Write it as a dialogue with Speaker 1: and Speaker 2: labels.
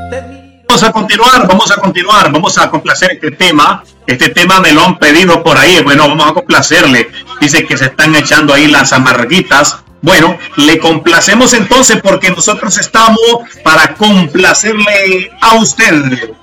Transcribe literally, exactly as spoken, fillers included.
Speaker 1: Vamos a continuar, vamos a continuar, vamos a complacer este tema. Este tema me lo han pedido por ahí. Bueno, vamos a complacerle. Dice que se están echando ahí las amarguitas. Bueno, le complacemos entonces porque nosotros estamos para complacerle a usted.